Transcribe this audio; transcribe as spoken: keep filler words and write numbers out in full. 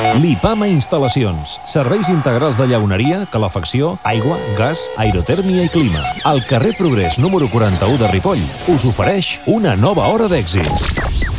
Lipama Instal·lacions. Serveis integrals de llauneria, calefacció, aigua, gas, aerotèrmia i clima. Al carrer Progrés número quaranta-u de Ripoll us ofereix una nova hora d'èxits.